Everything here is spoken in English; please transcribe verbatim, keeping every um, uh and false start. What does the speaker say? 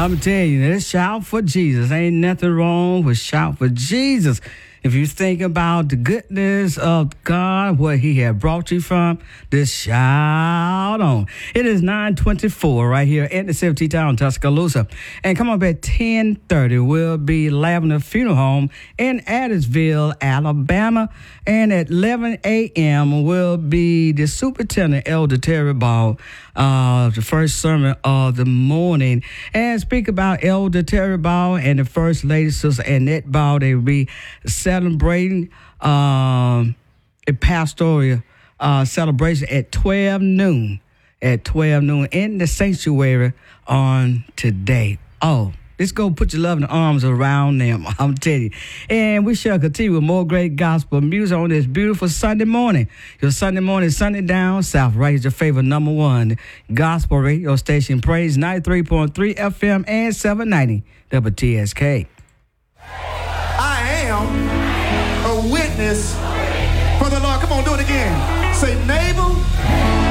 I'm telling you, let's shout for Jesus. Ain't nothing wrong with shout for Jesus. If you think about the goodness of God, what he had brought you from, just shout on. It is nine twenty-four right here at the City Town, Tuscaloosa. And come up at ten thirty, we'll be Lavender Funeral Home in Addisville, Alabama. And at eleven a.m. will be the Superintendent, Elder Terry Ball, uh, the first sermon of the morning. And speak about Elder Terry Ball and the First Lady, Sister Annette Ball. They will be celebrating um, a pastoral uh, celebration at twelve noon, at twelve noon in the sanctuary on today. Oh, let's go put your loving arms around them, I'm telling you. And we shall continue with more great gospel music on this beautiful Sunday morning. Your Sunday morning, Sunday Down South, right is your favorite number one gospel radio station, Praise ninety-three point three F M and seven ninety W T S K. I am a witness for the Lord. Come on, do it again. Say, neighbor,